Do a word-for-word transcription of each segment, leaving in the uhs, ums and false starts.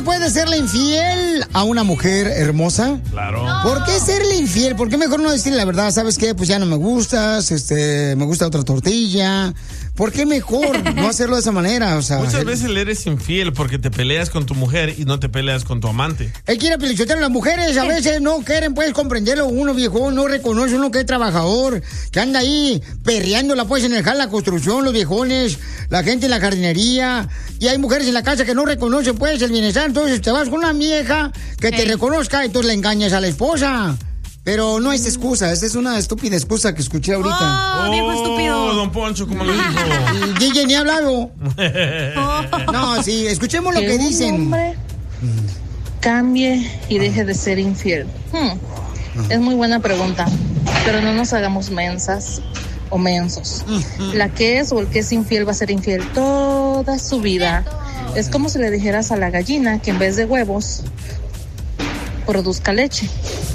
puede serle infiel a una mujer hermosa? Claro. No. ¿Por qué serle infiel? ¿Por qué mejor no decirle la verdad? ¿Sabes qué? Pues ya no me gustas, este, me gusta otra tortilla. ¿Por qué mejor no hacerlo de esa manera? O sea, Muchas él, veces le eres infiel porque te peleas con tu mujer y no te peleas con tu amante. él quiere pelichotear a las mujeres, a veces no quieren, puedes comprenderlo. Uno viejón no reconoce uno que es trabajador, que anda ahí perreándola pues en el jal, la construcción, los viejones, la gente en la jardinería. Y hay mujeres en la casa que no reconocen pues el bienestar. Entonces te vas con una vieja que te Ey. reconozca, entonces le engañas a la esposa. Pero no es excusa, esa es una estúpida excusa que escuché ahorita. Oh, viejo estúpido. Don Poncho, como lo dijo. Y D J ni ha hablado. Oh. No, sí, escuchemos lo que un dicen. hombre cambie y deje de ser infiel. Hmm, Es muy buena pregunta, pero no nos hagamos mensas o mensos. La que es o el que es infiel va a ser infiel toda su vida. Es como si le dijeras a la gallina que en vez de huevos produzca leche.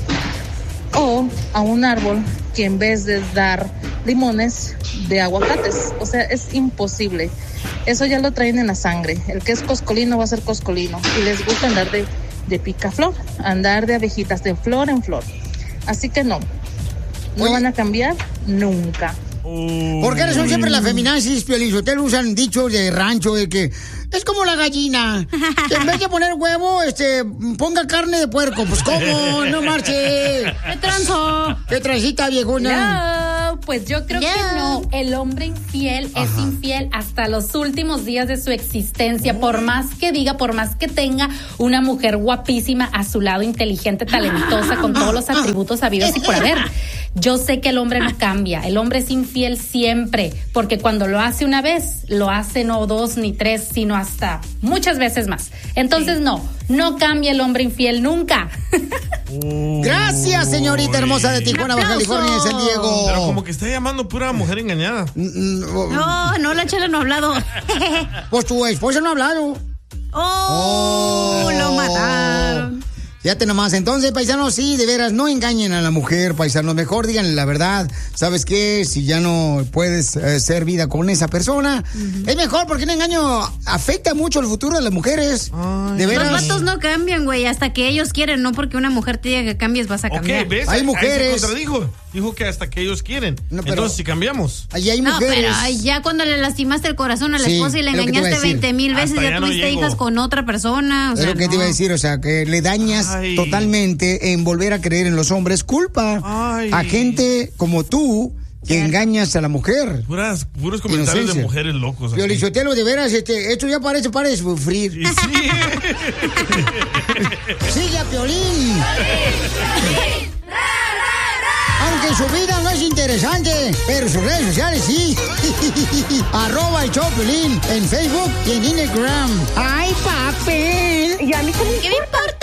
O a un árbol que en vez de dar limones, de aguacates. O sea, es imposible. Eso ya lo traen en la sangre. El que es coscolino va a ser coscolino. Y les gusta andar de, de picaflor, andar de abejitas, de flor en flor. Así que no. No Oye. van a cambiar nunca. Porque eres siempre la feminazis, Piolizotelo, usan dichos de rancho de que es como la gallina, que en vez de poner huevo, este, ponga carne de puerco. Pues ¿cómo? No marche. ¡Qué tranzo! ¿Qué transita, viejona? No, pues yo creo Ya. que no. El hombre infiel es infiel hasta los últimos días de su existencia. Por más que diga, por más que tenga una mujer guapísima a su lado, inteligente, talentosa, con todos los atributos habidos y por haber. Yo sé que el hombre no cambia. El hombre es infiel siempre. Porque cuando lo hace una vez, lo hace no dos ni tres, sino hasta muchas veces más. Entonces, no, no cambia el hombre infiel nunca. Gracias, señorita hermosa de Tijuana, Baja ¡Aplauso! California, es el Diego. Pero como que está llamando pura mujer engañada. No, no, la chela no ha hablado. Pues tu esposa no ha hablado. Oh, Oh. lo mataron. Fíjate nomás, entonces, paisanos, sí, de veras, no engañen a la mujer, paisanos, mejor díganle la verdad. ¿Sabes qué? Si ya no puedes eh, hacer vida con esa persona, es mejor porque el engaño afecta mucho el futuro de las mujeres. Ay. De Los veras. vatos no cambian, güey, hasta que ellos quieren, no porque una mujer te diga que cambies vas a Ok, cambiar. ¿ves? Hay Ahí mujeres- se contradijo. Dijo que hasta que ellos quieren. No, pero- Entonces, si cambiamos. Allí hay No, mujeres. pero ay, ya cuando le lastimaste el corazón a la Sí, esposa y le es lo que te iba a engañaste decir. veinte mil veces, Hasta ya, ya no tuviste llego. hijas con otra persona. O Es sea, lo que te no. iba a decir, o sea, que le dañas Ay. totalmente en volver a creer en los hombres. Culpa Ay. a gente como tú que engañas a la mujer. Puras, puros comentarios Inocencia. de mujeres locos. aquí. Piolichotelo, de veras, este, esto ya parece para de sufrir. Y sí. ¡Sigue a Piolín! Aunque su vida no es interesante, pero sus redes sociales sí. Arroba el show Piolín en Facebook y en Instagram. ¡Ay, papel! Y a mí qué me ¿Qué me importa?